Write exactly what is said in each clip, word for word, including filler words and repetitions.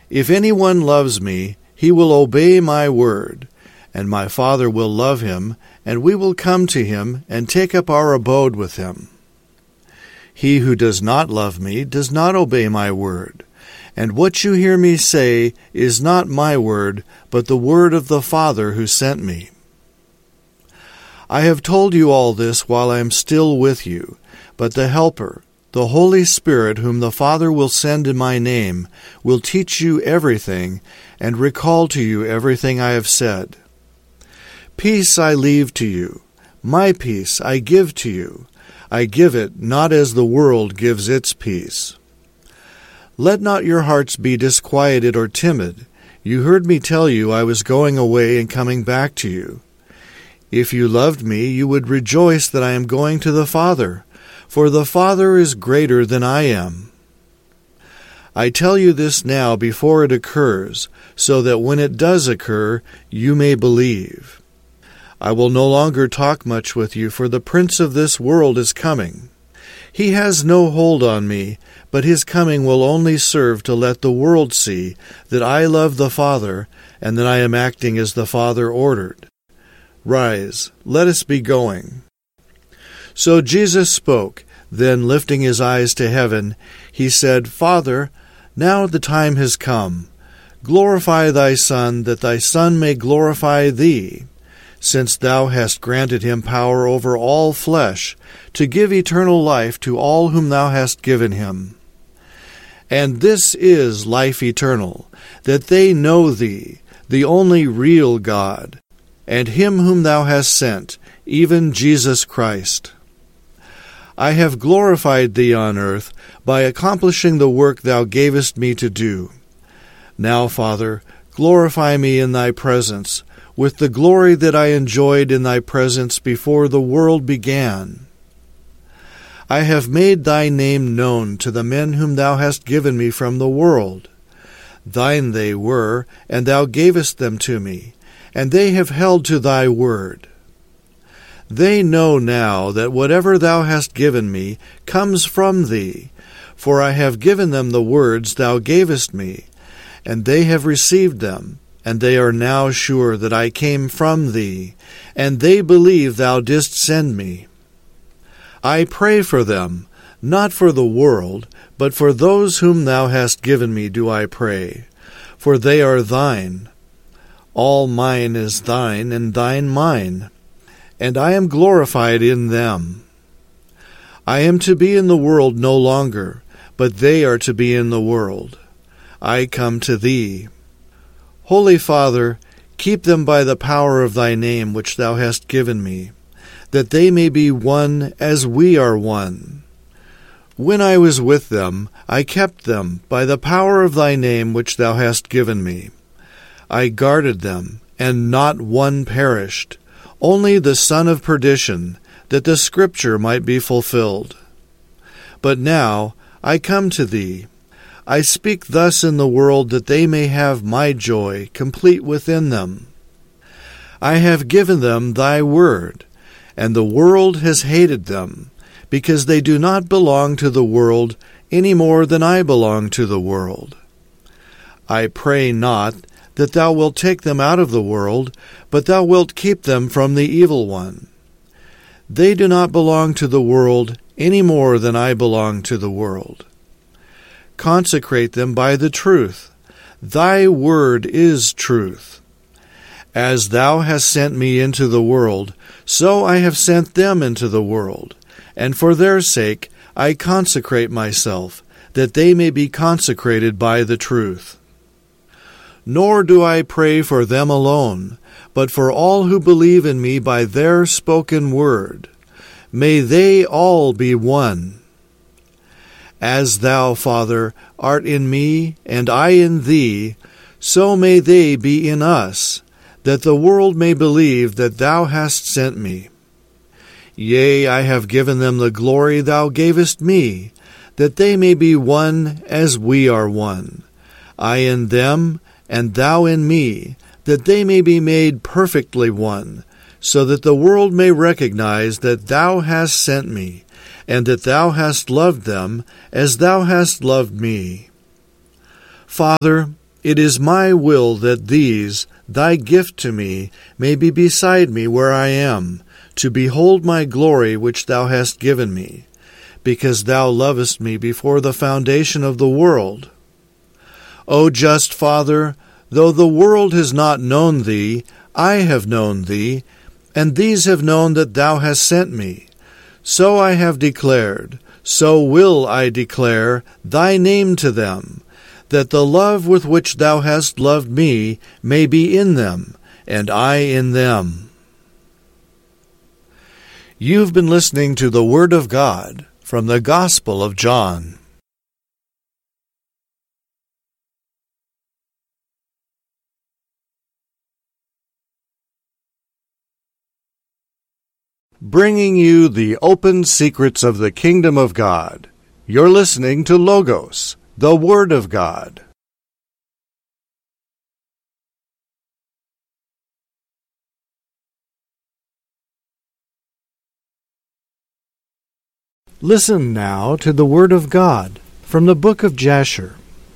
If anyone loves me, he will obey my word, and my Father will love him, and we will come to him and take up our abode with him. He who does not love me does not obey my word, and what you hear me say is not my word, but the word of the Father who sent me. I have told you all this while I am still with you, but the Helper, the Holy Spirit, whom the Father will send in my name, will teach you everything and recall to you everything I have said. Peace I leave to you, my peace I give to you. I give it not as the world gives its peace. Let not your hearts be disquieted or timid. You heard me tell you I was going away and coming back to you. If you loved me, you would rejoice that I am going to the Father, for the Father is greater than I am. I tell you this now before it occurs, so that when it does occur, you may believe. I will no longer talk much with you, for the prince of this world is coming. He has no hold on me, but his coming will only serve to let the world see that I love the Father, and that I am acting as the Father ordered. Rise, let us be going. So Jesus spoke. Then, lifting his eyes to heaven, he said, Father, now the time has come. Glorify thy Son, that thy Son may glorify thee, since thou hast granted him power over all flesh, to give eternal life to all whom thou hast given him. And this is life eternal, that they know thee, the only real God, and him whom thou hast sent, even Jesus Christ. I have glorified thee on earth by accomplishing the work thou gavest me to do. Now, Father, glorify me in thy presence, with the glory that I enjoyed in thy presence before the world began. I have made thy name known to the men whom thou hast given me from the world. Thine they were, and thou gavest them to me, and they have held to thy word. They know now that whatever thou hast given me comes from thee, for I have given them the words thou gavest me, and they have received them, and they are now sure that I came from thee, and they believe thou didst send me. I pray for them, not for the world, but for those whom thou hast given me do I pray, for they are thine. All mine is thine, and thine mine, and I am glorified in them. I am to be in the world no longer, but they are to be in the world. I come to thee. Holy Father, keep them by the power of thy name which thou hast given me, that they may be one as we are one. When I was with them, I kept them by the power of thy name which thou hast given me. I guarded them, and not one perished, only the son of perdition, that the Scripture might be fulfilled. But now I come to thee. I speak thus in the world that they may have my joy complete within them. I have given them thy word, and the world has hated them, because they do not belong to the world any more than I belong to the world. I pray not that thou wilt take them out of the world, but thou wilt keep them from the evil one. They do not belong to the world any more than I belong to the world. Consecrate them by the truth. Thy word is truth. As thou hast sent me into the world, so I have sent them into the world, and for their sake I consecrate myself, that they may be consecrated by the truth. Nor do I pray for them alone, but for all who believe in me by their spoken word. May they all be one. As thou, Father, art in me, and I in thee, so may they be in us, that the world may believe that thou hast sent me. Yea, I have given them the glory thou gavest me, that they may be one as we are one, I in them, and thou in me, that they may be made perfectly one, so that the world may recognize that thou hast sent me, and that thou hast loved them as thou hast loved me. Father, It is my will that these, thy gift to me, may be beside me where I am, to behold my glory which thou hast given me, because thou lovest me before the foundation of the world. O just Father, though the world has not known thee, I have known thee, and these have known that thou hast sent me. So I have declared, so will I declare thy name to them, that the love with which thou hast loved me may be in them, and I in them. You've been listening to the Word of God from the Gospel of John. Bringing you the open secrets of the kingdom of God. You're listening to Logos, the Word of God. Listen now to the Word of God from the book of Jasher.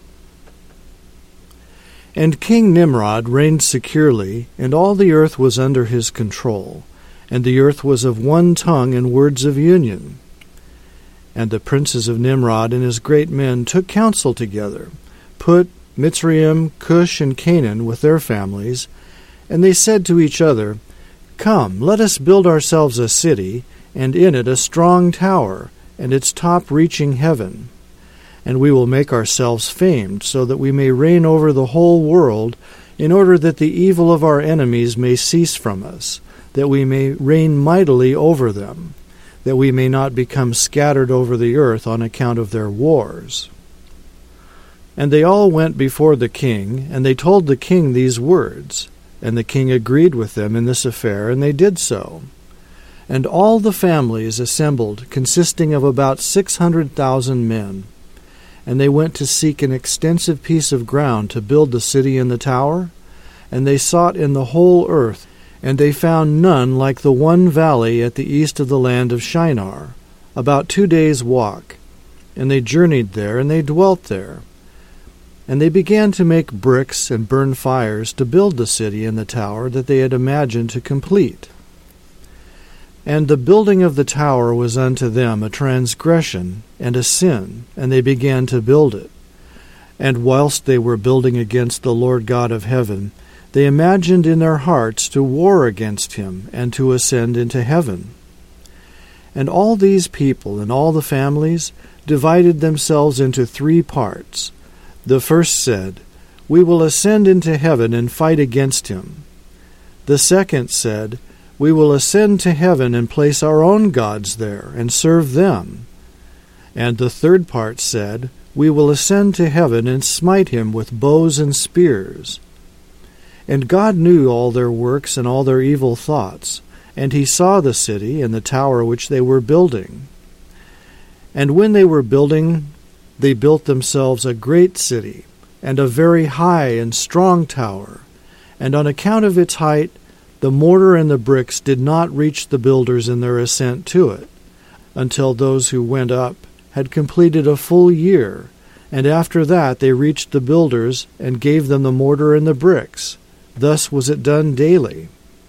And King Nimrod reigned securely, and all the earth was under his control, and the earth was of one tongue and words of union. And the princes of Nimrod and his great men took counsel together, Put, Mitzrayim, Cush, and Canaan with their families, and they said to each other, Come, let us build ourselves a city, and in it a strong tower, and its top reaching heaven. And we will make ourselves famed, so that we may reign over the whole world, in order that the evil of our enemies may cease from us, that we may reign mightily over them, that we may not become scattered over the earth on account of their wars. And they all went before the king, and they told the king these words. And the king agreed with them in this affair, and they did so. And all the families assembled, consisting of about six hundred thousand men. And they went to seek an extensive piece of ground to build the city and the tower. And they sought in the whole earth, and they found none like the one valley at the east of the land of Shinar, about two days' walk. And they journeyed there, and they dwelt there. And they began to make bricks and burn fires to build the city and the tower that they had imagined to complete. And the building of the tower was unto them a transgression and a sin, and they began to build it. And whilst they were building against the Lord God of heaven, they imagined in their hearts to war against him and to ascend into heaven. And all these people and all the families divided themselves into three parts. The first said, We will ascend into heaven and fight against him. The second said, We will ascend to heaven and place our own gods there and serve them. And the third part said, We will ascend to heaven and smite him with bows and spears. And God knew all their works and all their evil thoughts, and he saw the city and the tower which they were building. And when they were building, they built themselves a great city, and a very high and strong tower, and on account of its height, the mortar and the bricks did not reach the builders in their ascent to it, until those who went up had completed a full year, and after that they reached the builders and gave them the mortar and the bricks. Thus was it done daily.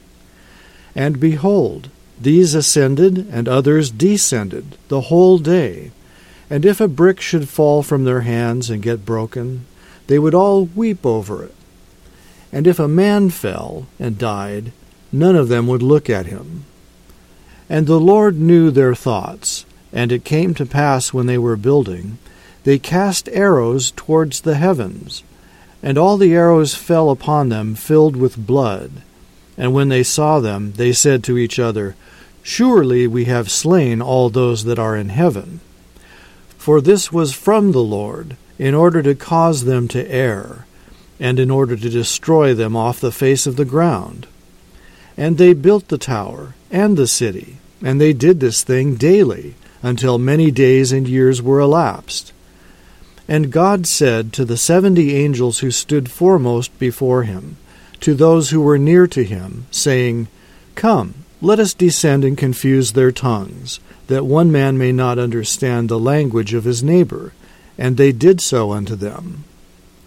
And behold, these ascended and others descended the whole day. And if a brick should fall from their hands and get broken, they would all weep over it. And if a man fell and died, none of them would look at him. And the Lord knew their thoughts, and it came to pass when they were building, they cast arrows towards the heavens, and all the arrows fell upon them filled with blood. And when they saw them, they said to each other, Surely we have slain all those that are in heaven. For this was from the Lord, in order to cause them to err, and in order to destroy them off the face of the ground. And they built the tower and the city, and they did this thing daily, until many days and years were elapsed. And God said to the seventy angels who stood foremost before him, to those who were near to him, saying, Come, let us descend and confuse their tongues, that one man may not understand the language of his neighbor. And they did so unto them.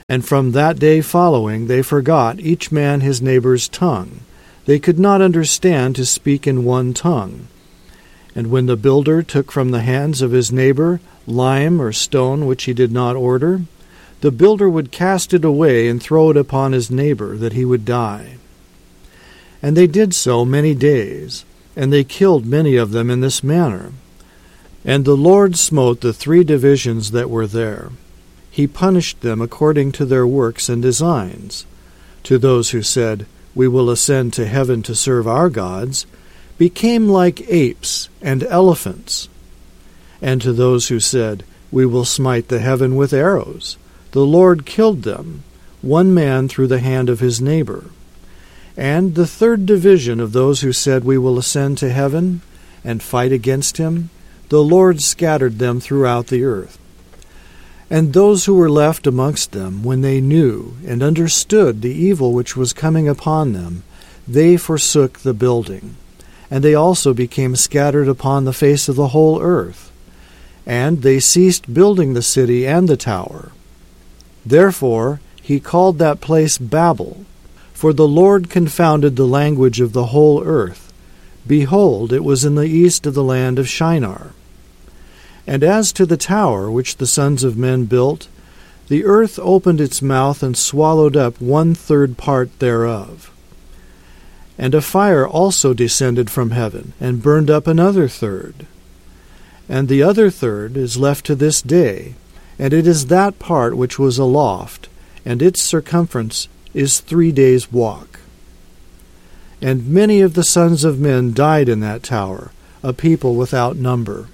And from that day following they forgot each man his neighbor's tongue. They could not understand to speak in one tongue. And when the builder took from the hands of his neighbor lime or stone which he did not order, the builder would cast it away and throw it upon his neighbor, that he would die. And they did so many days, and they killed many of them in this manner. And the Lord smote the three divisions that were there. He punished them according to their works and designs. To those who said, "We will ascend to heaven to serve our gods," became like apes and elephants. And to those who said, "We will smite the heaven with arrows," the Lord killed them, one man through the hand of his neighbor. And the third division of those who said, "We will ascend to heaven," and fight against him, the Lord scattered them throughout the earth. And those who were left amongst them, when they knew and understood the evil which was coming upon them, they forsook the building, and they also became scattered upon the face of the whole earth. And they ceased building the city and the tower. Therefore he called that place Babel, for the Lord confounded the language of the whole earth. Behold, it was in the east of the land of Shinar. And as to the tower which the sons of men built, the earth opened its mouth and swallowed up one-third part thereof. And a fire also descended from heaven, and burned up another third. And the other third is left to this day, and it is that part which was aloft, and its circumference is three days' walk. And many of the sons of men died in that tower, a people without number.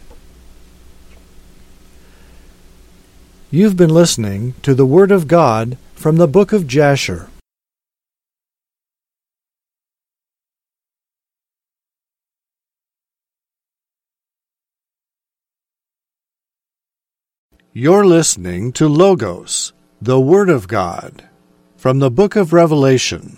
You've been listening to the Word of God from the book of Jasher. You're listening to Logos, the Word of God, from the book of Revelation.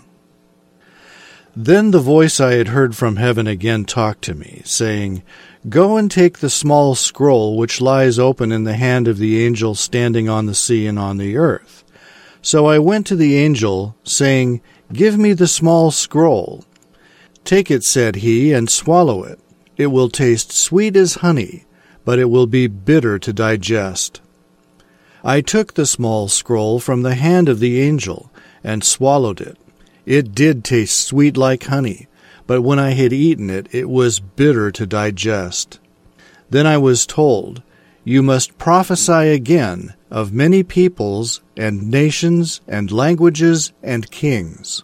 Then the voice I had heard from heaven again talked to me, saying, "Go and take the small scroll which lies open in the hand of the angel standing on the sea and on the earth." So I went to the angel, saying, "Give me the small scroll." "Take it," said he, "and swallow it. It will taste sweet as honey, but it will be bitter to digest." I took the small scroll from the hand of the angel, and swallowed it. It did taste sweet like honey, but when I had eaten it, it was bitter to digest. Then I was told, "You must prophesy again of many peoples and nations and languages and kings."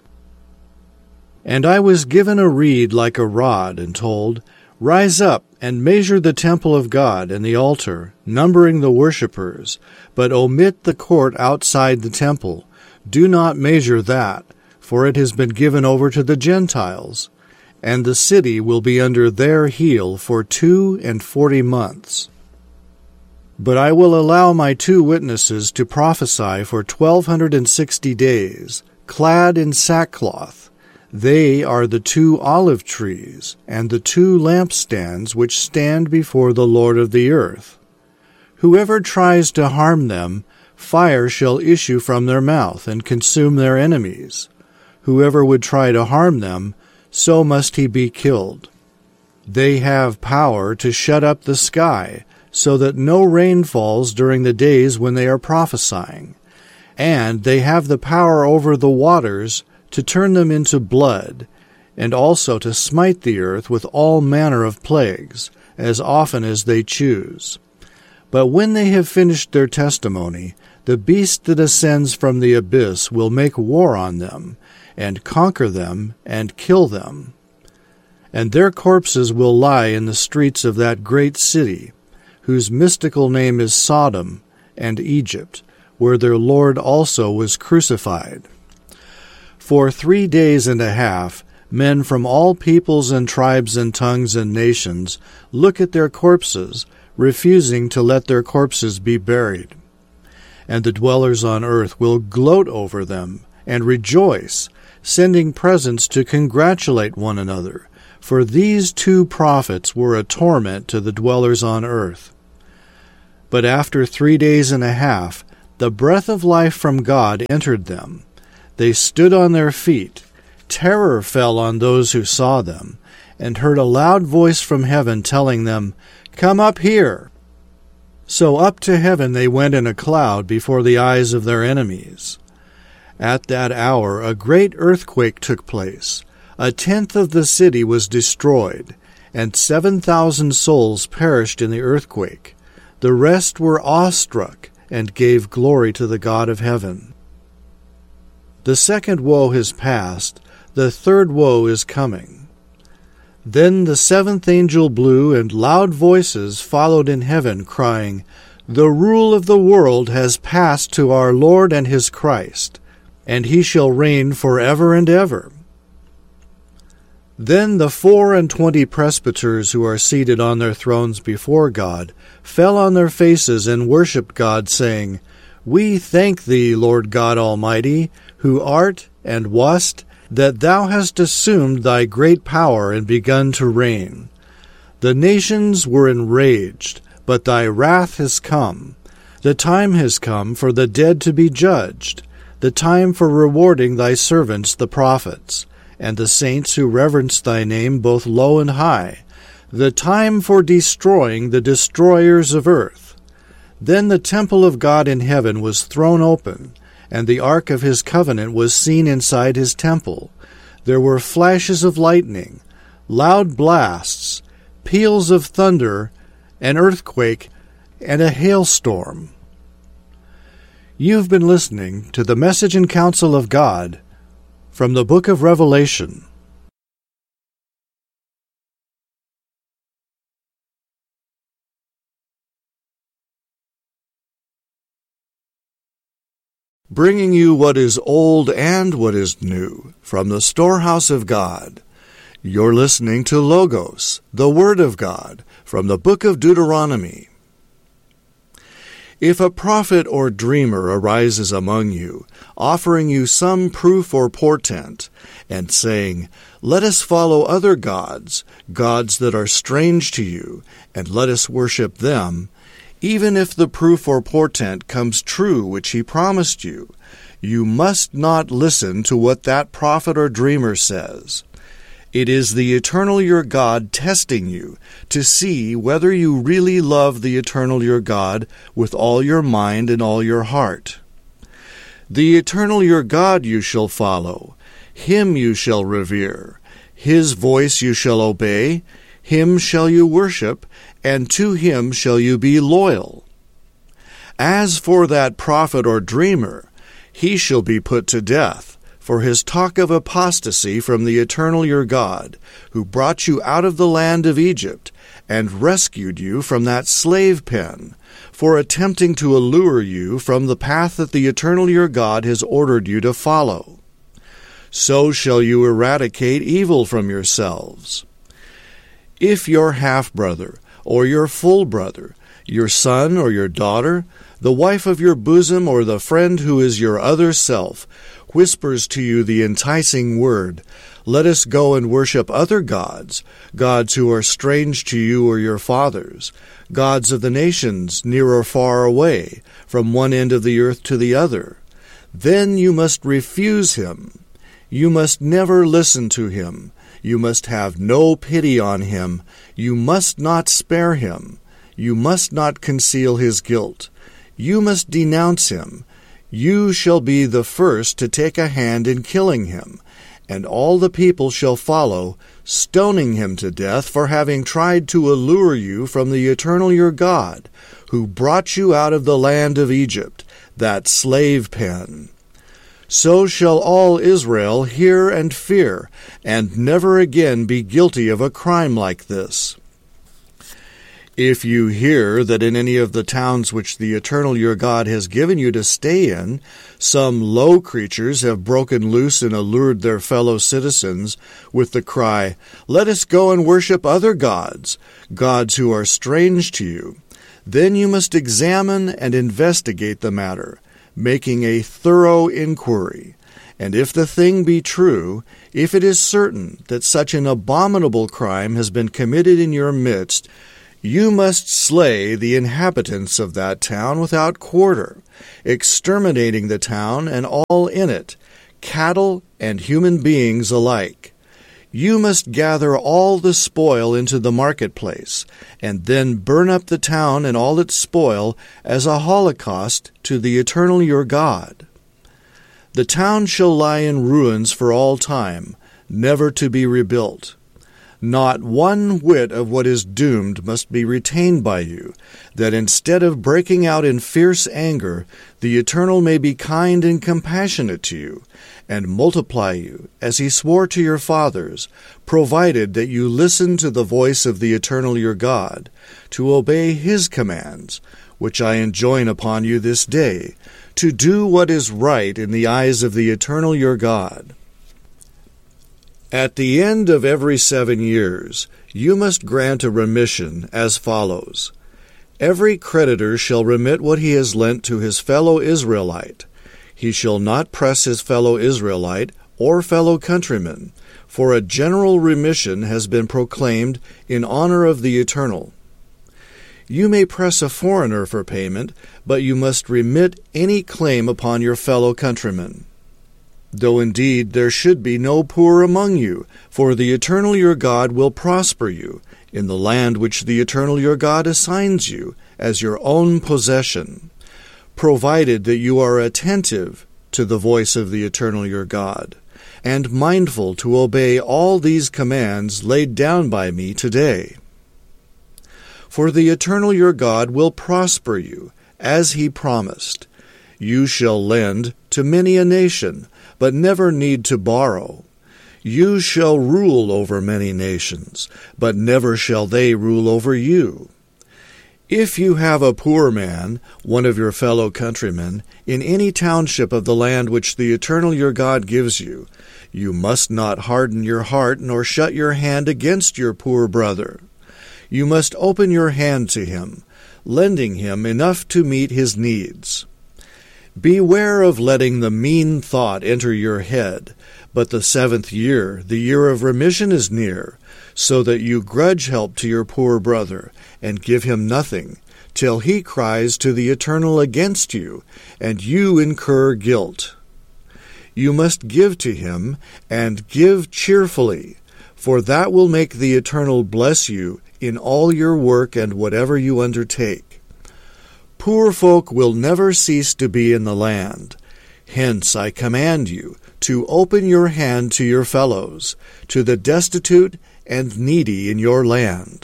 And I was given a reed like a rod, and told, "Rise up and measure the temple of God and the altar, numbering the worshippers, but omit the court outside the temple. Do not measure that, for it has been given over to the Gentiles, and the city will be under their heel for two and forty months. But I will allow my two witnesses to prophesy for twelve hundred and sixty days, clad in sackcloth. They are the two olive trees and the two lampstands which stand before the Lord of the earth. Whoever tries to harm them, fire shall issue from their mouth and consume their enemies. Whoever would try to harm them, so must he be killed. They have power to shut up the sky, so that no rain falls during the days when they are prophesying. And they have the power over the waters to turn them into blood, and also to smite the earth with all manner of plagues, as often as they choose. But when they have finished their testimony, the beast that ascends from the abyss will make war on them, and conquer them, and kill them. And their corpses will lie in the streets of that great city, whose mystical name is Sodom and Egypt, where their Lord also was crucified. For three days and a half, men from all peoples and tribes and tongues and nations look at their corpses, refusing to let their corpses be buried. And the dwellers on earth will gloat over them and rejoice, sending presents to congratulate one another, for these two prophets were a torment to the dwellers on earth. But after three days and a half, The breath of life from God entered them. They stood on their feet. Terror fell on those who saw them, and heard a loud voice from heaven telling them, "Come up here." So up to heaven they went in a cloud before the eyes of their enemies. At that hour a great earthquake took place. A tenth of the city was destroyed, and seven thousand souls perished in the earthquake. The rest were awestruck and gave glory to the God of heaven. The second woe has passed, the third woe is coming. Then the seventh angel blew, and loud voices followed in heaven, crying, "The rule of the world has passed to our Lord and his Christ, and he shall reign forever and ever." Then the four and twenty presbyters who are seated on their thrones before God fell on their faces and worshipped God, saying, "We thank thee, Lord God Almighty, who art and wast, that thou hast assumed thy great power and begun to reign. The nations were enraged, but thy wrath has come. The time has come for the dead to be judged, the time for rewarding thy servants the prophets, and the saints who reverence thy name both low and high, the time for destroying the destroyers of earth." Then the temple of God in heaven was thrown open, and the ark of his covenant was seen inside his temple. There were flashes of lightning, loud blasts, peals of thunder, an earthquake, and a hailstorm. You've been listening to the Message and Counsel of God from the book of Revelation. Bringing you what is old and what is new from the storehouse of God. You're listening to Logos, the Word of God, from the book of Deuteronomy. If a prophet or dreamer arises among you, offering you some proof or portent, and saying, "Let us follow other gods, gods that are strange to you, and let us worship them," even if the proof or portent comes true which he promised you, you must not listen to what that prophet or dreamer says. It is the eternal your God testing you to see whether you really love the eternal your God with all your mind and all your heart. The eternal your God you shall follow, him you shall revere, his voice you shall obey, him shall you worship, and to him shall you be loyal. As for that prophet or dreamer, he shall be put to death for his talk of apostasy from the eternal your God, who brought you out of the land of Egypt and rescued you from that slave pen, for attempting to allure you from the path that the eternal your God has ordered you to follow. So shall you eradicate evil from yourselves. If your half-brother, or your full brother, your son or your daughter, the wife of your bosom, or the friend who is your other self, whispers to you the enticing word, "Let us go and worship other gods, gods who are strange to you or your fathers, gods of the nations, near or far away, from one end of the earth to the other," then you must refuse him. You must never listen to him. You must have no pity on him. You must not spare him. You must not conceal his guilt. You must denounce him. You shall be the first to take a hand in killing him, and all the people shall follow, stoning him to death for having tried to allure you from the eternal your God, who brought you out of the land of Egypt, that slave pen. So shall all Israel hear and fear, and never again be guilty of a crime like this. If you hear that in any of the towns which the eternal your God has given you to stay in, some low creatures have broken loose and allured their fellow citizens with the cry, "Let us go and worship other gods, gods who are strange to you," then you must examine and investigate the matter, making a thorough inquiry. And if the thing be true, if it is certain that such an abominable crime has been committed in your midst, You must slay the inhabitants of that town without quarter, exterminating the town and all in it, cattle and human beings alike. You must gather all the spoil into the marketplace, and then burn up the town and all its spoil as a holocaust to the Eternal your God. The town shall lie in ruins for all time, never to be rebuilt. Not one whit of what is doomed must be retained by you, that instead of breaking out in fierce anger, the Eternal may be kind and compassionate to you, and multiply you, as he swore to your fathers, provided that you listen to the voice of the Eternal your God, to obey his commands, which I enjoin upon you this day, to do what is right in the eyes of the Eternal your God. At the end of every seven years, you must grant a remission as follows. Every creditor shall remit what he has lent to his fellow Israelite. He shall not press his fellow Israelite or fellow countryman, for a general remission has been proclaimed in honor of the Eternal. You may press a foreigner for payment, but you must remit any claim upon your fellow countrymen. Though indeed there should be no poor among you, for the Eternal your God will prosper you in the land which the Eternal your God assigns you as your own possession, provided that you are attentive to the voice of the Eternal your God, and mindful to obey all these commands laid down by me today. For the Eternal your God will prosper you, as he promised. You shall lend to many a nation, but never need to borrow. You shall rule over many nations, but never shall they rule over you. If you have a poor man, one of your fellow countrymen, in any township of the land which the Eternal your God gives you, you must not harden your heart nor shut your hand against your poor brother. You must open your hand to him, lending him enough to meet his needs. Beware of letting the mean thought enter your head, but the seventh year, the year of remission, is near, so that you grudge help to your poor brother, and give him nothing, till he cries to the Eternal against you, and you incur guilt. You must give to him, and give cheerfully, for that will make the Eternal bless you in all your work and whatever you undertake. Poor folk will never cease to be in the land. Hence I command you to open your hand to your fellows, to the destitute and needy in your land.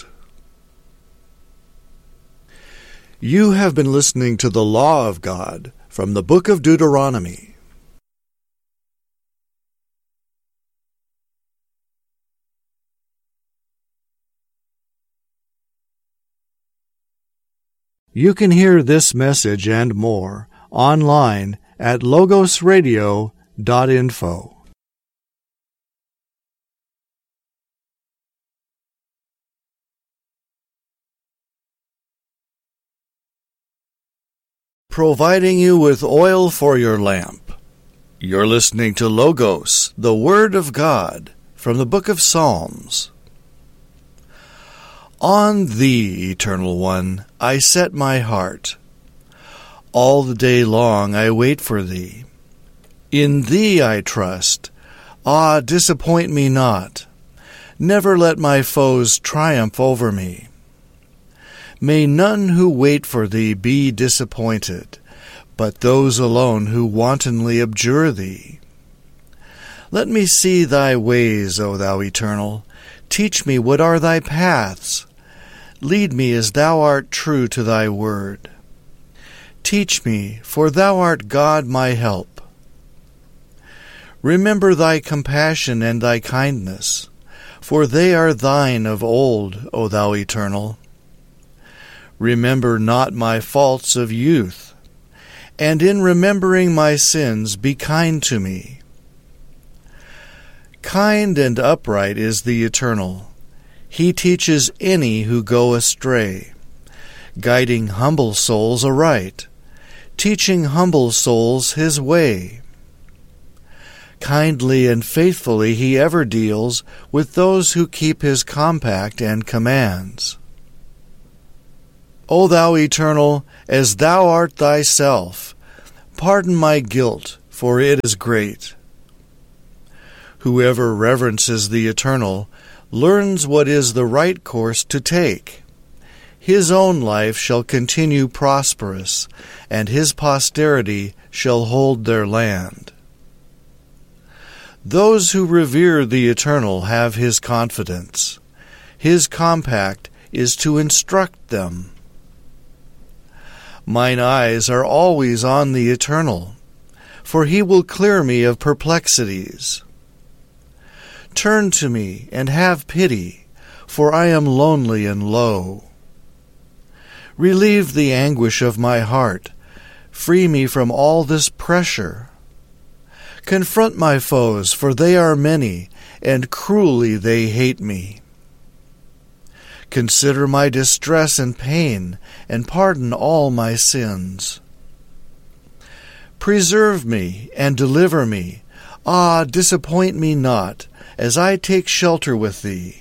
You have been listening to the Law of God from the book of Deuteronomy. You can hear this message and more online at logos radio dot info. Providing you with oil for your lamp. You're listening to Logos, the Word of God, from the book of Psalms. On Thee, Eternal One, I set my heart. All the day long I wait for Thee. In Thee I trust. Ah, disappoint me not. Never let my foes triumph over me. May none who wait for Thee be disappointed, but those alone who wantonly abjure Thee. Let me see Thy ways, O Thou Eternal. Teach me what are Thy paths. Lead me as Thou art true to Thy word. Teach me, for Thou art God my help. Remember Thy compassion and Thy kindness, for they are Thine of old, O Thou Eternal. Remember not my faults of youth, and in remembering my sins be kind to me. Kind and upright is the Eternal. He teaches any who go astray, guiding humble souls aright, teaching humble souls His way. Kindly and faithfully He ever deals with those who keep His compact and commands. O thou Eternal, as thou art thyself, pardon my guilt, for it is great. Whoever reverences the Eternal learns what is the right course to take. His own life shall continue prosperous, and his posterity shall hold their land. Those who revere the Eternal have his confidence. His compact is to instruct them. Mine eyes are always on the Eternal, for he will clear me of perplexities. Turn to me and have pity, for I am lonely and low. Relieve the anguish of my heart. Free me from all this pressure. Confront my foes, for they are many, and cruelly they hate me. Consider my distress and pain, and pardon all my sins. Preserve me and deliver me. Ah, disappoint me not, as I take shelter with thee.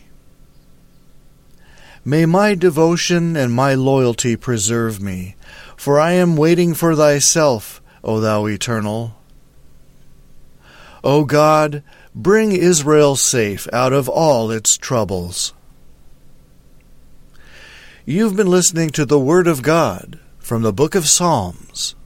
May my devotion and my loyalty preserve me, for I am waiting for thyself, O thou Eternal. O God, bring Israel safe out of all its troubles. You've been listening to the Word of God from the Book of Psalms.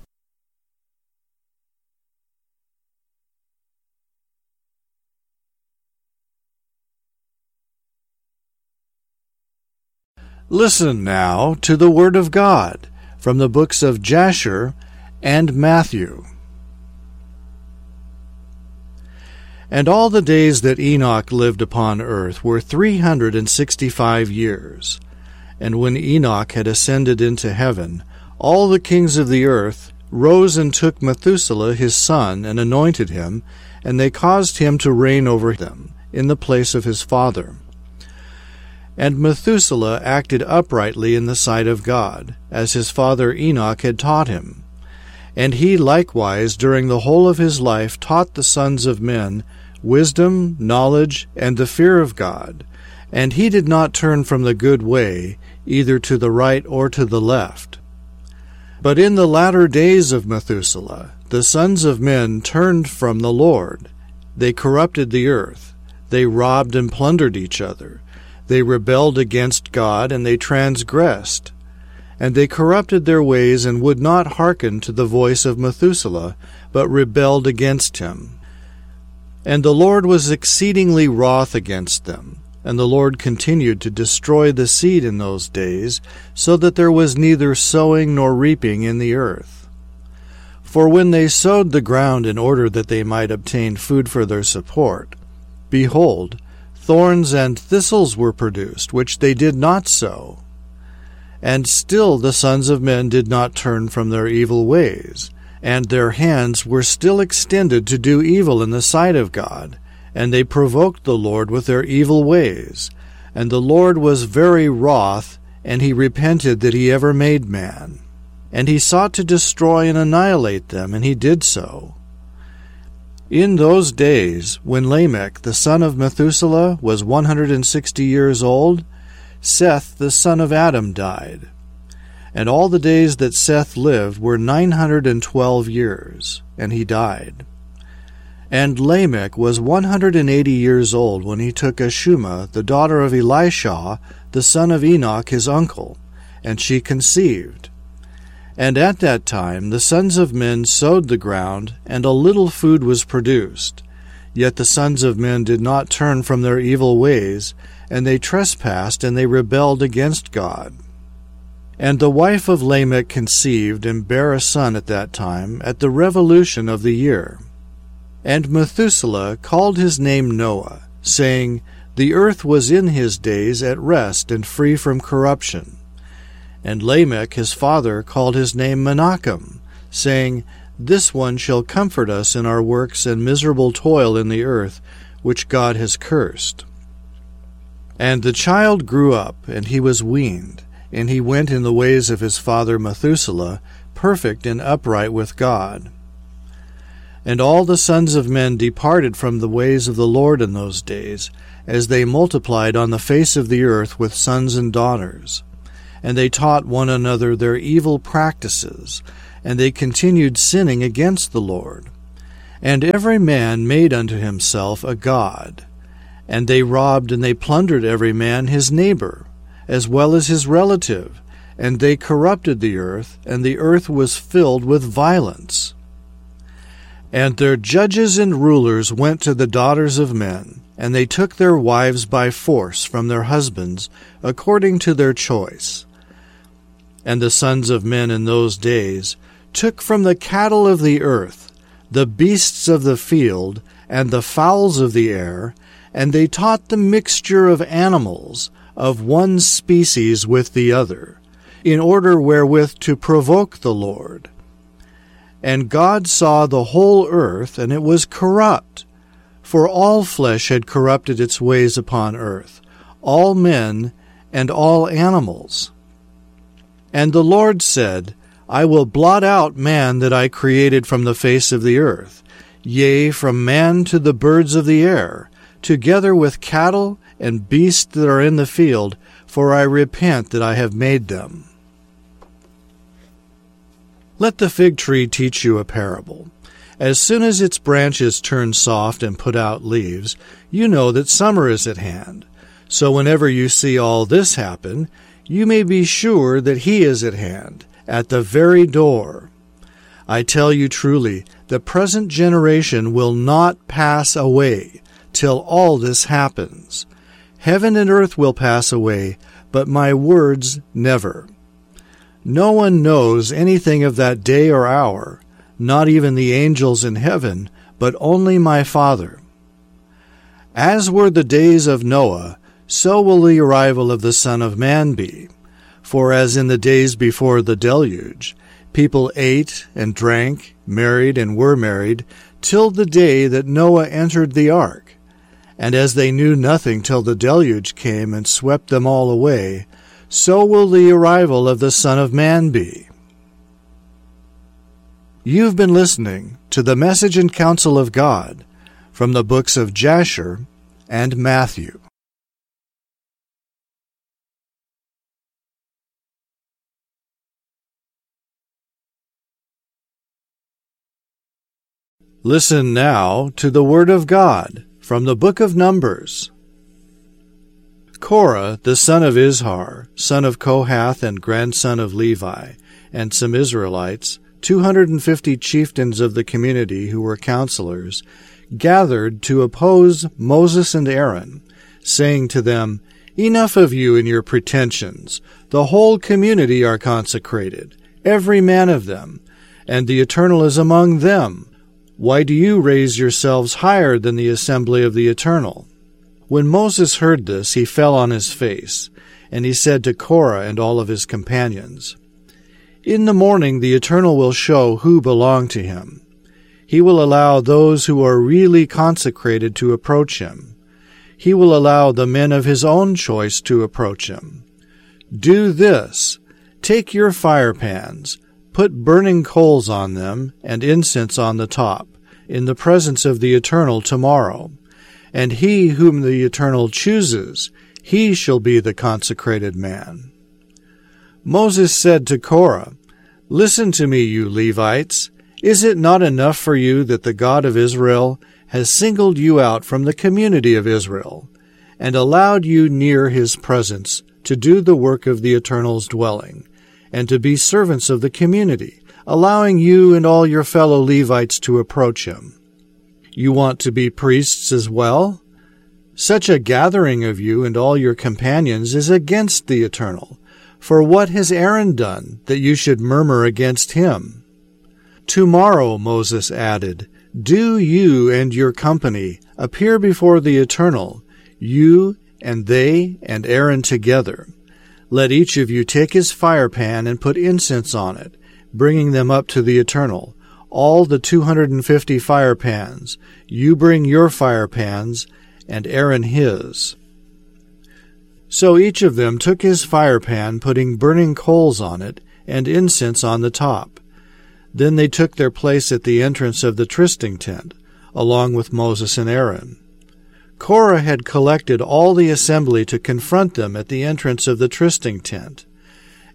Listen now to the Word of God from the books of Jasher and Matthew. And all the days that Enoch lived upon earth were three hundred and sixty-five years. And when Enoch had ascended into heaven, all the kings of the earth rose and took Methuselah his son, and anointed him, and they caused him to reign over them, in the place of his father. And Methuselah acted uprightly in the sight of God, as his father Enoch had taught him. And he likewise during the whole of his life taught the sons of men wisdom, knowledge, and the fear of God. And he did not turn from the good way, either to the right or to the left. But in the latter days of Methuselah, the sons of men turned from the Lord. They corrupted the earth. They robbed and plundered each other. They rebelled against God, and they transgressed. And they corrupted their ways, and would not hearken to the voice of Methuselah, but rebelled against him. And the Lord was exceedingly wroth against them. And the Lord continued to destroy the seed in those days, so that there was neither sowing nor reaping in the earth. For when they sowed the ground in order that they might obtain food for their support, behold, thorns and thistles were produced, which they did not sow. And still the sons of men did not turn from their evil ways, and their hands were still extended to do evil in the sight of God, and they provoked the Lord with their evil ways. And the Lord was very wroth, and he repented that he ever made man. And he sought to destroy and annihilate them, and he did so. In those days, when Lamech the son of Methuselah was one hundred and sixty years old, Seth the son of Adam died. And all the days that Seth lived were nine hundred and twelve years, and he died. And Lamech was one hundred and eighty years old when he took Ashuma, the daughter of Elishah, the son of Enoch his uncle, and she conceived. And at that time the sons of men sowed the ground, and a little food was produced. Yet the sons of men did not turn from their evil ways, and they trespassed, and they rebelled against God. And the wife of Lamech conceived, and bare a son at that time, at the revolution of the year. And Methuselah called his name Noah, saying, The earth was in his days at rest and free from corruption. And Lamech his father called his name Menachem, saying, This one shall comfort us in our works and miserable toil in the earth, which God has cursed. And the child grew up, and he was weaned, and he went in the ways of his father Methuselah, perfect and upright with God. And all the sons of men departed from the ways of the Lord in those days, as they multiplied on the face of the earth with sons and daughters. and they taught one another their evil practices, and they continued sinning against the Lord. And every man made unto himself a god, and they robbed and they plundered every man his neighbor, as well as his relative, and they corrupted the earth, and the earth was filled with violence. And their judges and rulers went to the daughters of men, and they took their wives by force from their husbands, according to their choice. And the sons of men in those days took from the cattle of the earth, the beasts of the field, and the fowls of the air, and they taught the mixture of animals of one species with the other, in order wherewith to provoke the Lord. And God saw the whole earth, and it was corrupt, for all flesh had corrupted its ways upon earth, all men and all animals. And the Lord said, I will blot out man that I created from the face of the earth, yea, from man to the birds of the air, together with cattle and beasts that are in the field, for I repent that I have made them. Let the fig tree teach you a parable. As soon as its branches turn soft and put out leaves, you know that summer is at hand. So whenever you see all this happen, you may be sure that he is at hand, at the very door. I tell you truly, the present generation will not pass away till all this happens. Heaven and earth will pass away, but my words never. No one knows anything of that day or hour, not even the angels in heaven, but only my Father. As were the days of Noah, so will the arrival of the Son of Man be. For as in the days before the deluge, people ate and drank, married and were married, till the day that Noah entered the ark. And as they knew nothing till the deluge came and swept them all away, so will the arrival of the Son of Man be. You've been listening to the Message and Counsel of God from the books of Jasher and Matthew. Listen now to the Word of God from the book of Numbers. Korah, the son of Izhar, son of Kohath and grandson of Levi, and some Israelites, two hundred and fifty chieftains of the community who were counselors, gathered to oppose Moses and Aaron, saying to them, Enough of you and your pretensions. The whole community are consecrated, every man of them, and the Eternal is among them. Why do you raise yourselves higher than the assembly of the Eternal? When Moses heard this, he fell on his face, and he said to Korah and all of his companions, In the morning the Eternal will show who belong to him. He will allow those who are really consecrated to approach him. He will allow the men of his own choice to approach him. Do this, take your fire pans, put burning coals on them, and incense on the top, in the presence of the Eternal tomorrow. And he whom the Eternal chooses, he shall be the consecrated man. Moses said to Korah, Listen to me, you Levites. Is it not enough for you that the God of Israel has singled you out from the community of Israel, and allowed you near his presence to do the work of the Eternal's dwelling, and to be servants of the community, allowing you and all your fellow Levites to approach him? You want to be priests as well? Such a gathering of you and all your companions is against the Eternal. For what has Aaron done, that you should murmur against him? Tomorrow, Moses added, do you and your company appear before the Eternal, you and they and Aaron together. Let each of you take his fire pan and put incense on it, bringing them up to the Eternal. All the two hundred and fifty fire pans. You bring your fire pans, and Aaron his. So each of them took his fire pan, putting burning coals on it, and incense on the top. Then they took their place at the entrance of the trysting tent, along with Moses and Aaron. Korah had collected all the assembly to confront them at the entrance of the trysting tent.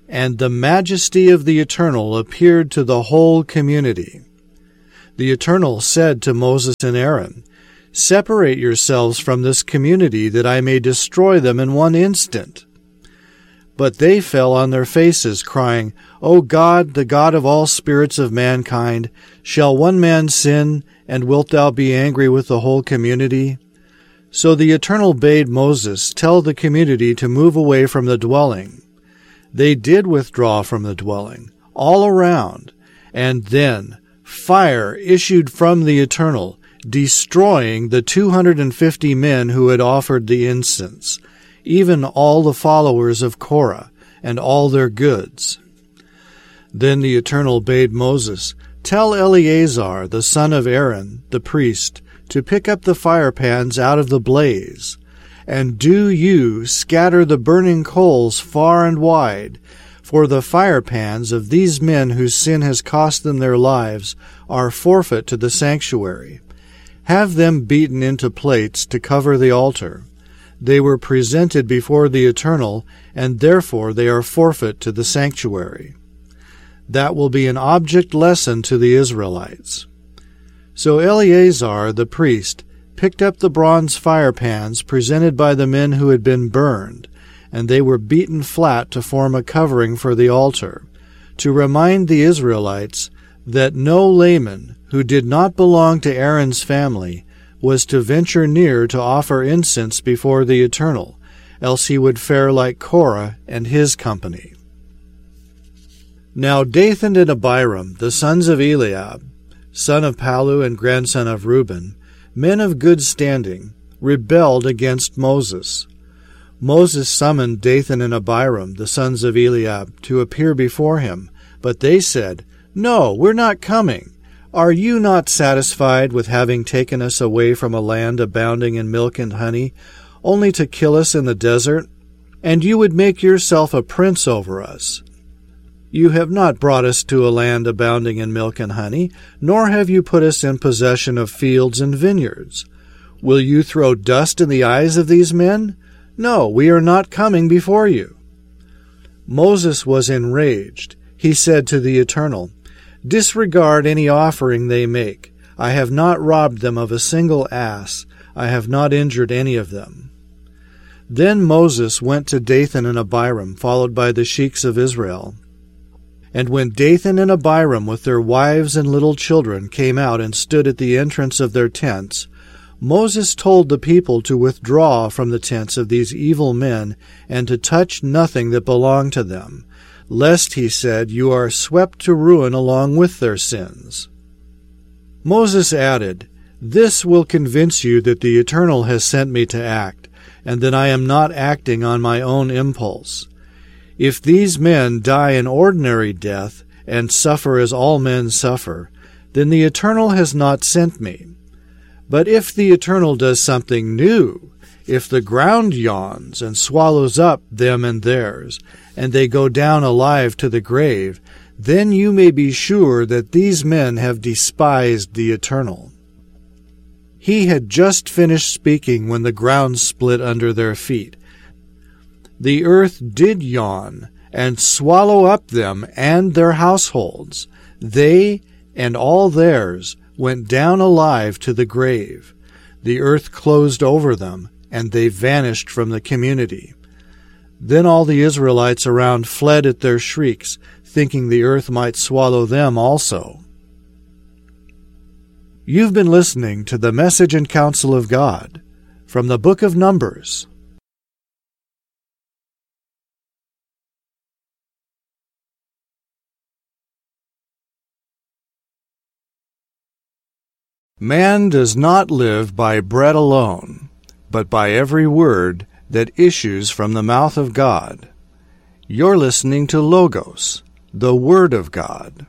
and the majesty of the Eternal appeared to the whole community. The Eternal said to Moses and Aaron, "Separate yourselves from this community, that I may destroy them in one instant." But they fell on their faces, crying, "O God, the God of all spirits of mankind, shall one man sin, and wilt thou be angry with the whole community?" So the Eternal bade Moses tell the community to move away from the dwelling. They did withdraw from the dwelling, all around, and then fire issued from the Eternal, destroying the two hundred fifty men who had offered the incense, even all the followers of Korah, and all their goods. Then the Eternal bade Moses, "Tell Eleazar, the son of Aaron, the priest, to pick up the fire pans out of the blaze, and do you scatter the burning coals far and wide, for the fire pans of these men whose sin has cost them their lives are forfeit to the sanctuary. Have them beaten into plates to cover the altar. They were presented before the Eternal, and therefore they are forfeit to the sanctuary." That will be an object lesson to the Israelites. So Eleazar the priest picked up the bronze fire pans presented by the men who had been burned, and they were beaten flat to form a covering for the altar, to remind the Israelites that no layman who did not belong to Aaron's family was to venture near to offer incense before the Eternal, else he would fare like Korah and his company. Now Dathan and Abiram, the sons of Eliab, son of Palu and grandson of Reuben, men of good standing, rebelled against Moses. Moses summoned Dathan and Abiram, the sons of Eliab, to appear before him, but they said, "No, we're not coming. Are you not satisfied with having taken us away from a land abounding in milk and honey, only to kill us in the desert? And you would make yourself a prince over us. You have not brought us to a land abounding in milk and honey, nor have you put us in possession of fields and vineyards. Will you throw dust in the eyes of these men? No, we are not coming before you." Moses was enraged. He said to the Eternal, "Disregard any offering they make. I have not robbed them of a single ass. I have not injured any of them." Then Moses went to Dathan and Abiram, followed by the sheiks of Israel. And when Dathan and Abiram with their wives and little children came out and stood at the entrance of their tents, Moses told the people to withdraw from the tents of these evil men and to touch nothing that belonged to them, lest, he said, you are swept to ruin along with their sins. Moses added, "This will convince you that the Eternal has sent me to act, and that I am not acting on my own impulse. If these men die an ordinary death and suffer as all men suffer, then the Eternal has not sent me. But if the Eternal does something new, if the ground yawns and swallows up them and theirs, and they go down alive to the grave, then you may be sure that these men have despised the Eternal." He had just finished speaking when the ground split under their feet. The earth did yawn and swallow up them and their households. They and all theirs went down alive to the grave. The earth closed over them, and they vanished from the community. Then all the Israelites around fled at their shrieks, thinking the earth might swallow them also. You've been listening to the Message and Counsel of God from the Book of Numbers. Man does not live by bread alone, but by every word that issues from the mouth of God. You're listening to Logos, the Word of God.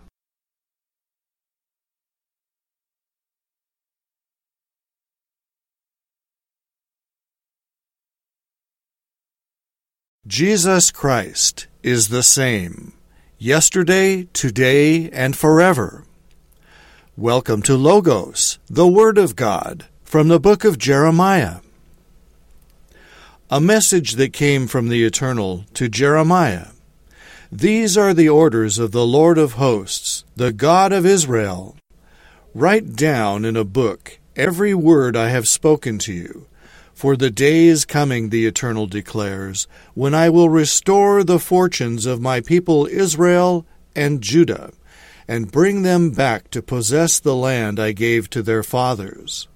Jesus Christ is the same, yesterday, today, and forever. Welcome to Logos, the Word of God, from the book of Jeremiah. A message that came from the Eternal to Jeremiah. These are the orders of the Lord of hosts, the God of Israel. Write down in a book every word I have spoken to you, for the day is coming, the Eternal declares, when I will restore the fortunes of my people Israel and Judah, and bring them back to possess the land I gave to their fathers.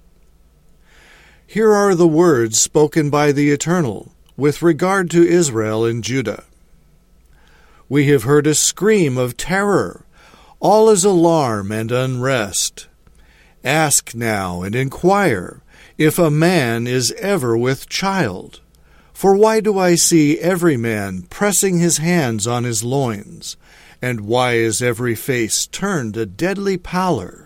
Here are the words spoken by the Eternal with regard to Israel and Judah. We have heard a scream of terror. All is alarm and unrest. Ask now and inquire if a man is ever with child. For why do I see every man pressing his hands on his loins? And why is every face turned a deadly pallor?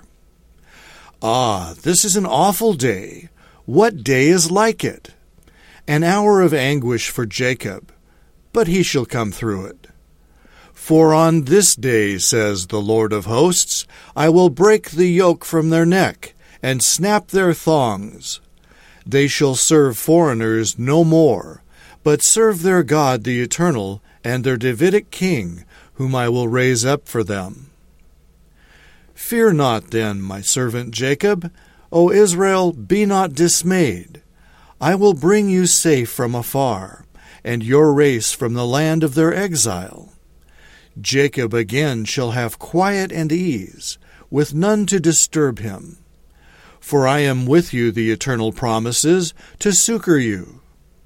Ah, this is an awful day. What day is like it? An hour of anguish for Jacob, but he shall come through it. For on this day, says the Lord of hosts, I will break the yoke from their neck, and snap their thongs. They shall serve foreigners no more, but serve their God the Eternal, and their Davidic king, whom I will raise up for them. Fear not then, my servant Jacob. O Israel, be not dismayed. I will bring you safe from afar, and your race from the land of their exile. Jacob again shall have quiet and ease, with none to disturb him. For I am with you, the Eternal promises, to succor you.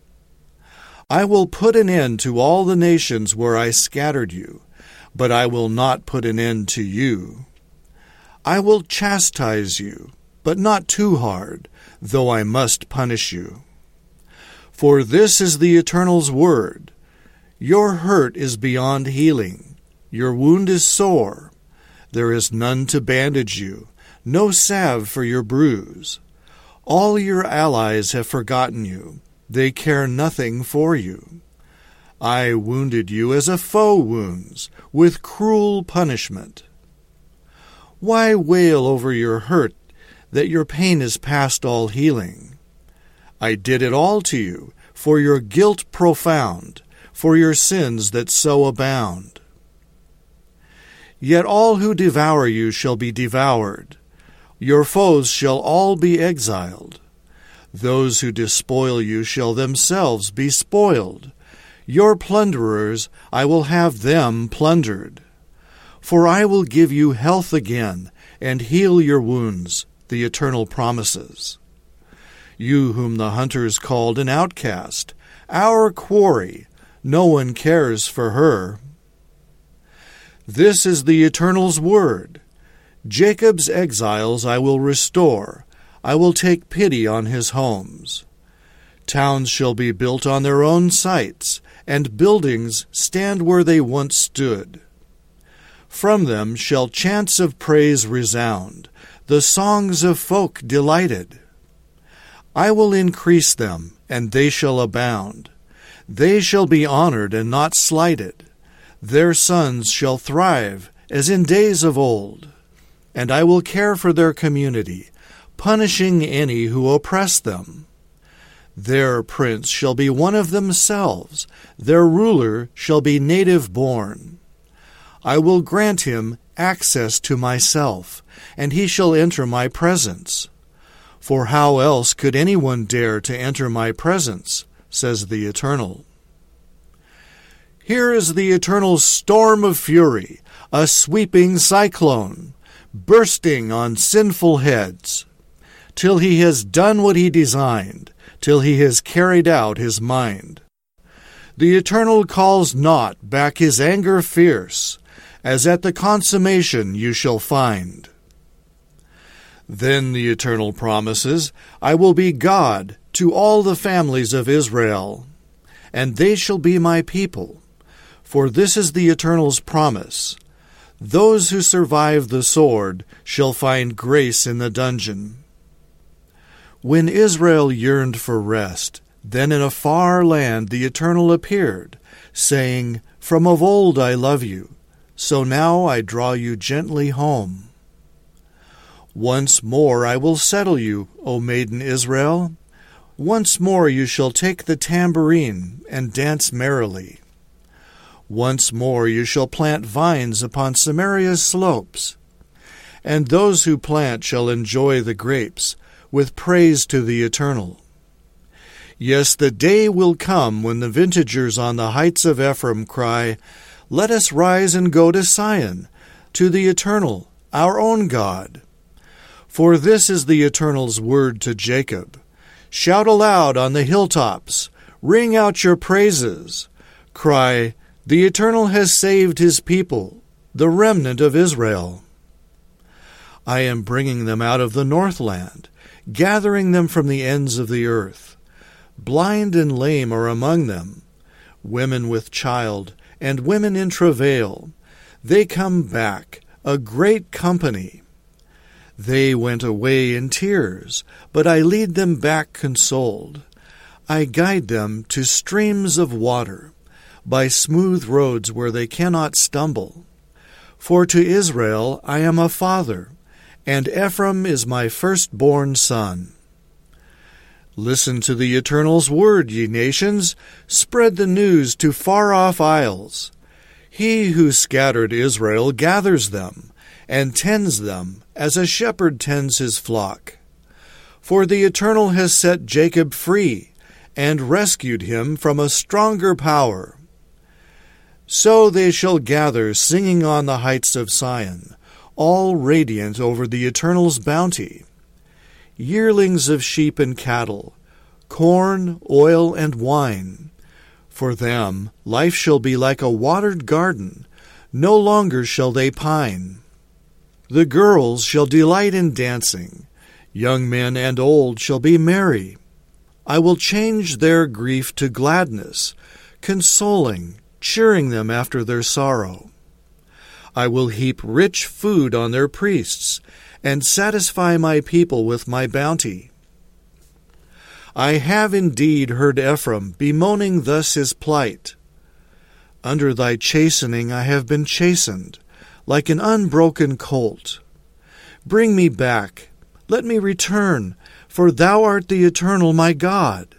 I will put an end to all the nations where I scattered you, but I will not put an end to you. I will chastise you, but not too hard, though I must punish you. For this is the Eternal's word. Your hurt is beyond healing. Your wound is sore. There is none to bandage you, no salve for your bruise. All your allies have forgotten you. They care nothing for you. I wounded you as a foe wounds, with cruel punishment. Why wail over your hurt, that your pain is past all healing? I did it all to you, for your guilt profound, for your sins that so abound. Yet all who devour you shall be devoured. Your foes shall all be exiled. Those who despoil you shall themselves be spoiled. Your plunderers, I will have them plundered. For I will give you health again, and heal your wounds, the Eternal promises. You whom the hunters called an outcast, our quarry, no one cares for her. This is the Eternal's word. Jacob's exiles I will restore. I will take pity on his homes. Towns shall be built on their own sites, and buildings stand where they once stood. From them shall chants of praise resound, the songs of folk delighted. I will increase them, and they shall abound. They shall be honored and not slighted. Their sons shall thrive as in days of old. And I will care for their community, punishing any who oppress them. Their prince shall be one of themselves. Their ruler shall be native-born. I will grant him access to myself, and he shall enter my presence. For how else could anyone dare to enter my presence, says the Eternal. Here is the Eternal's storm of fury, a sweeping cyclone, bursting on sinful heads, till he has done what he designed, till he has carried out his mind. The Eternal calls not back his anger fierce, as at the consummation you shall find. Then the Eternal promises, I will be God to all the families of Israel, and they shall be my people. For this is the Eternal's promise. Those who survive the sword shall find grace in the dungeon. When Israel yearned for rest, then in a far land the Eternal appeared, saying, From of old I love you, so now I draw you gently home. Once more I will settle you, O maiden Israel. Once more you shall take the tambourine and dance merrily. Once more you shall plant vines upon Samaria's slopes, and those who plant shall enjoy the grapes, with praise to the Eternal. Yes, the day will come when the vintagers on the heights of Ephraim cry, Let us rise and go to Sion, to the Eternal, our own God. For this is the Eternal's word to Jacob. Shout aloud on the hilltops, ring out your praises. Cry, The Eternal has saved his people, the remnant of Israel. I am bringing them out of the northland, gathering them from the ends of the earth. Blind and lame are among them, women with child, and women in travail. They come back, a great company. They went away in tears, but I lead them back consoled. I guide them to streams of water, by smooth roads where they cannot stumble. For to Israel I am a father, and Ephraim is my firstborn son. Listen to the Eternal's word, ye nations. Spread the news to far-off isles. He who scattered Israel gathers them, and tends them, as a shepherd tends his flock. For the Eternal has set Jacob free, and rescued him from a stronger power. So they shall gather, singing on the heights of Sion, all radiant over the Eternal's bounty. Yearlings of sheep and cattle, corn, oil, and wine. For them life shall be like a watered garden, no longer shall they pine. The girls shall delight in dancing, young men and old shall be merry. I will change their grief to gladness, consoling, cheering them after their sorrow. I will heap rich food on their priests, and satisfy my people with my bounty. I have indeed heard Ephraim bemoaning thus his plight. Under thy chastening I have been chastened, like an unbroken colt. Bring me back, let me return, for thou art the Eternal my God.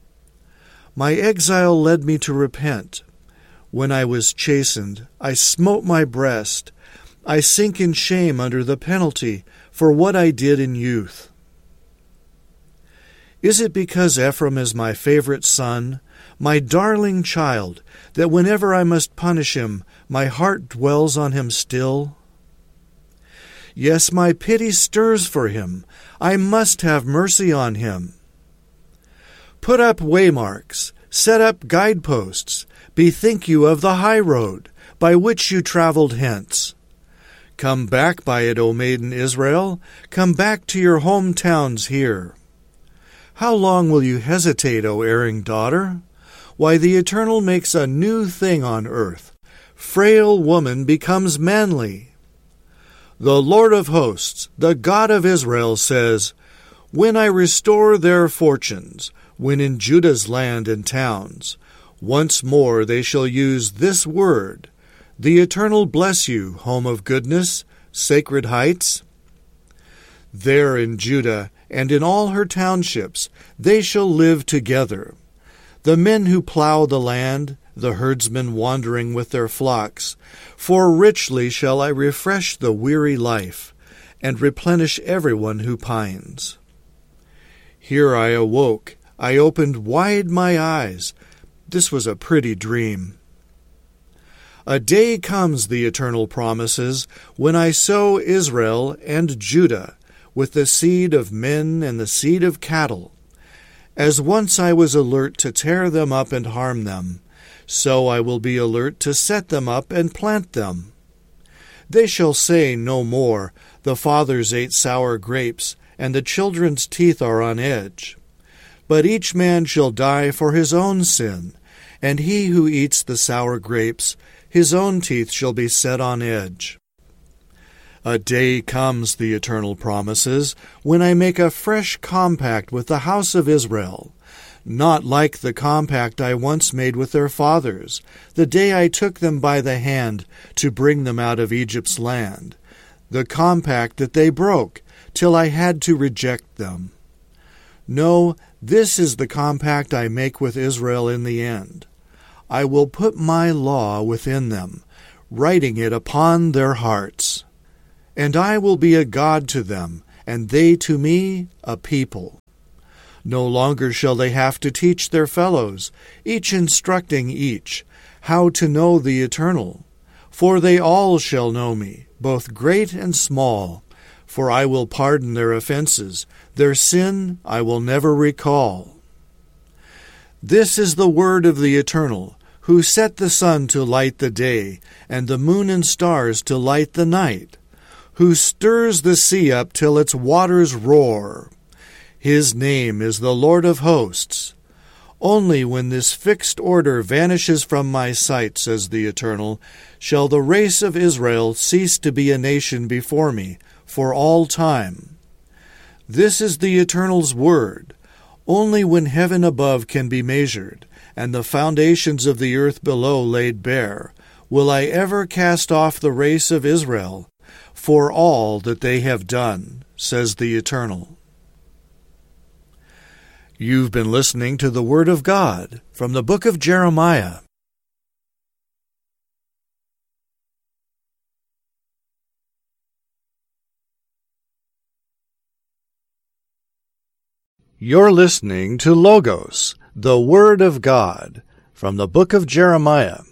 My exile led me to repent. When I was chastened, I smote my breast. I sink in shame under the penalty for what I did in youth. Is it because Ephraim is my favorite son, my darling child, that whenever I must punish him, my heart dwells on him still? Yes, my pity stirs for him. I must have mercy on him. Put up waymarks, set up guideposts, bethink you of the high road, by which you traveled hence. Come back by it, O maiden Israel, come back to your hometowns here. How long will you hesitate, O erring daughter? Why, the Eternal makes a new thing on earth. Frail woman becomes manly. The Lord of hosts, the God of Israel, says, When I restore their fortunes, when in Judah's land and towns, once more they shall use this word, The Eternal bless you, home of goodness, sacred heights. There in Judah and in all her townships they shall live together, the men who plow the land, the herdsmen wandering with their flocks. For richly shall I refresh the weary life, and replenish everyone who pines. Here I awoke, I opened wide my eyes. This was a pretty dream. A day comes, the Eternal promises, when I sow Israel and Judah with the seed of men and the seed of cattle. As once I was alert to tear them up and harm them, so I will be alert to set them up and plant them. They shall say no more, The fathers ate sour grapes, and the children's teeth are on edge. But each man shall die for his own sin, and he who eats the sour grapes, his own teeth shall be set on edge. A day comes, the Eternal promises, when I make a fresh compact with the house of Israel, not like the compact I once made with their fathers, the day I took them by the hand to bring them out of Egypt's land, the compact that they broke, till I had to reject them. No, this is the compact I make with Israel in the end. I will put my law within them, writing it upon their hearts. And I will be a God to them, and they to me a people. No longer shall they have to teach their fellows, each instructing each, how to know the Eternal. For they all shall know me, both great and small. For I will pardon their offenses, their sin I will never recall. This is the word of the Eternal, who set the sun to light the day, and the moon and stars to light the night, who stirs the sea up till its waters roar. His name is the Lord of hosts. Only when this fixed order vanishes from my sight, says the Eternal, shall the race of Israel cease to be a nation before me, for all time. This is the Eternal's word. Only when heaven above can be measured, and the foundations of the earth below laid bare, will I ever cast off the race of Israel, for all that they have done, says the Eternal. You've been listening to the Word of God from the book of Jeremiah. You're listening to Logos, the Word of God, from the book of Jeremiah.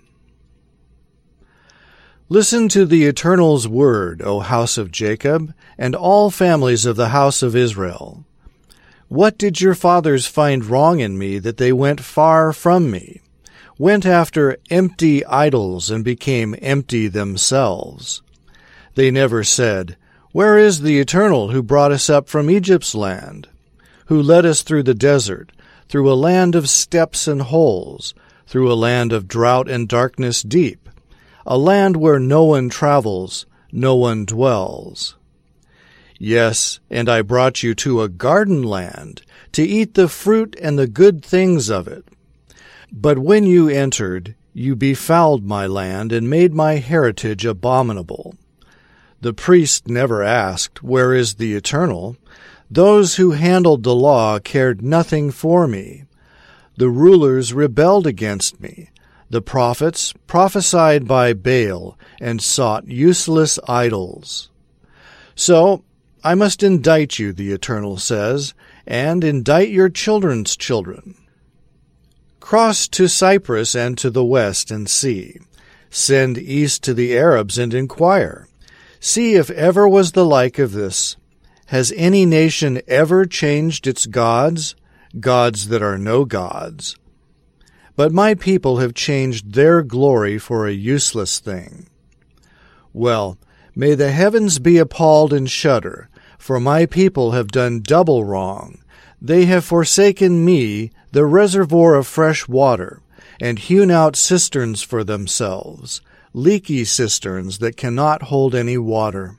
Listen to the Eternal's word, O house of Jacob, and all families of the house of Israel. What did your fathers find wrong in me that they went far from me, went after empty idols and became empty themselves? They never said, Where is the Eternal who brought us up from Egypt's land, who led us through the desert, through a land of steppes and holes, through a land of drought and darkness deep, a land where no one travels, no one dwells? Yes, and I brought you to a garden land, to eat the fruit and the good things of it. But when you entered, you befouled my land and made my heritage abominable. The priest never asked, Where is the Eternal? Those who handled the law cared nothing for me. The rulers rebelled against me. The prophets prophesied by Baal and sought useless idols. So I must indict you, the Eternal says, and indict your children's children. Cross to Cyprus and to the west and see. Send east to the Arabs and inquire. See if ever was the like of this. Has any nation ever changed its gods, gods that are no gods? But my people have changed their glory for a useless thing. Well, may the heavens be appalled and shudder, for my people have done double wrong. They have forsaken me, the reservoir of fresh water, and hewn out cisterns for themselves, leaky cisterns that cannot hold any water.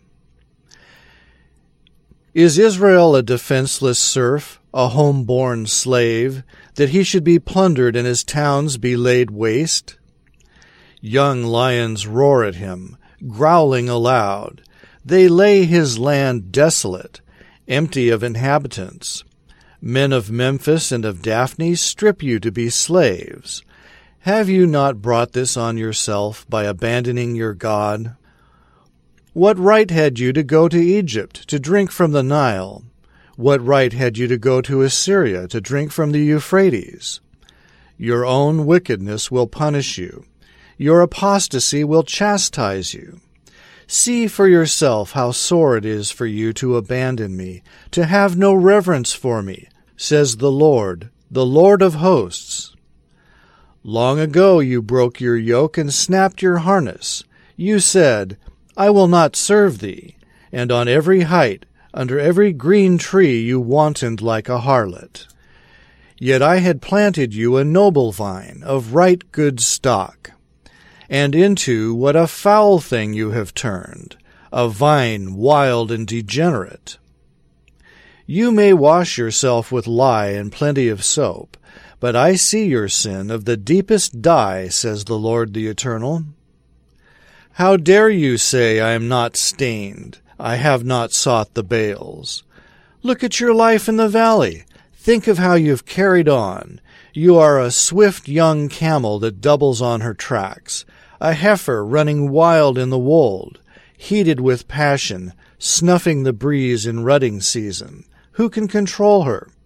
Is Israel a defenseless serf, a home-born slave, that he should be plundered and his towns be laid waste? Young lions roar at him, growling aloud. They lay his land desolate, empty of inhabitants. Men of Memphis and of Daphne strip you to be slaves. Have you not brought this on yourself by abandoning your God? What right had you to go to Egypt, to drink from the Nile? What right had you to go to Assyria, to drink from the Euphrates? Your own wickedness will punish you. Your apostasy will chastise you. See for yourself how sore it is for you to abandon me, to have no reverence for me, says the Lord, the Lord of hosts. Long ago you broke your yoke and snapped your harness. You said, I will not serve thee, and on every height, under every green tree you wantoned like a harlot. Yet I had planted you a noble vine of right good stock. And into what a foul thing you have turned, a vine wild and degenerate. You may wash yourself with lye and plenty of soap, but I see your sin of the deepest dye, says the Lord the Eternal. How dare you say I am not stained, I have not sought the Baals? Look at your life in the valley. Think of how you have carried on. You are a swift young camel that doubles on her tracks, a heifer running wild in the wold, heated with passion, snuffing the breeze in rutting season. Who can control her?